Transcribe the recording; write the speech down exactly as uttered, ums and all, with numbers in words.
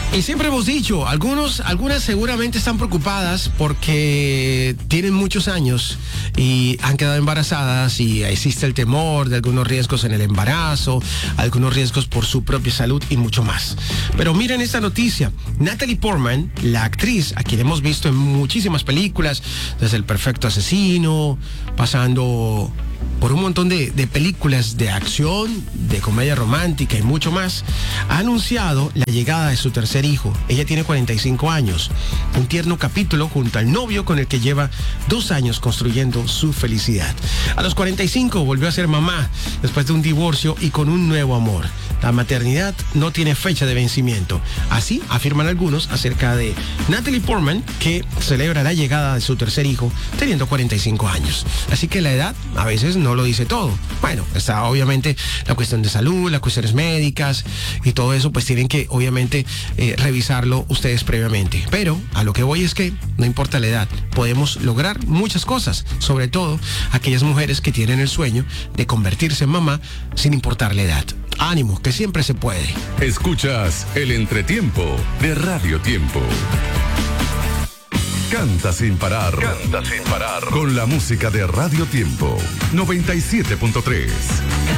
Y siempre hemos dicho, algunos, algunas seguramente están preocupadas porque tienen muchos años y han quedado embarazadas y existe el temor de algunos riesgos en el embarazo, algunos riesgos por su propia salud y mucho más. Pero miren esta noticia. Natalie Portman, la actriz a quien hemos visto en muchísimas películas, desde El Perfecto Asesino, pasando por un montón de, de películas de acción, de comedia romántica y mucho más, ha anunciado la llegada de su tercer hijo. Ella tiene cuarenta y cinco años. Un tierno capítulo junto al novio con el que lleva dos años construyendo su felicidad. A los cuarenta y cinco volvió a ser mamá después de un divorcio y con un nuevo amor. La maternidad no tiene fecha de vencimiento. Así afirman algunos acerca de Natalie Portman, que celebra la llegada de su tercer hijo teniendo cuarenta y cinco años. Así que la edad a veces no lo dice todo. Bueno, está obviamente la cuestión de salud, las cuestiones médicas y todo eso, pues tienen que obviamente eh, revisarlo ustedes previamente. Pero a lo que voy es que no importa la edad, podemos lograr muchas cosas, sobre todo aquellas mujeres que tienen el sueño de convertirse en mamá sin importar la edad. Ánimo, que siempre se puede. Escuchas el entretiempo de Radio Tiempo. Canta sin parar. Canta sin parar. Con la música de Radio Tiempo. noventa y siete punto tres.